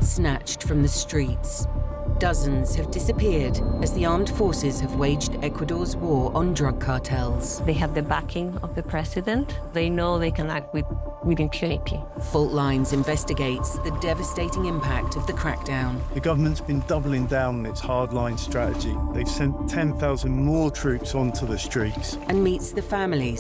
snatched from the streets. Dozens have disappeared as the armed forces have waged Ecuador's war on drug cartels. They have the backing of the president. They know they can act with impunity. Fault Lines investigates the devastating impact of the crackdown. The government's been doubling down on its hardline strategy. They've sent 10,000 more troops onto the streets. And meets the families